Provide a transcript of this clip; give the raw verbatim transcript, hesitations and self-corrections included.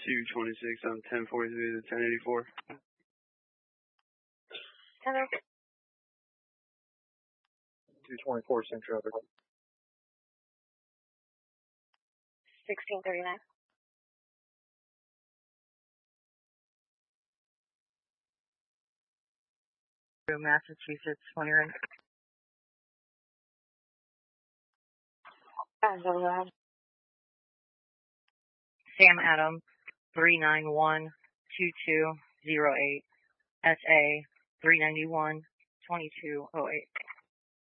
two twenty-six on ten forty-three to ten eighty-four. Hello. two twenty-four Central. sixteen thirty-nine. Massachusetts, twenty right. Uh, Sam Adams, three nine one two two zero eight, S A three ninety-one twenty-two oh eight.